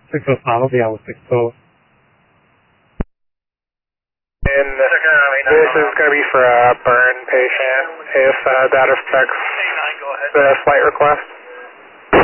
603 will be out with 602. And this is going to be for a burn patient if that affects the flight request.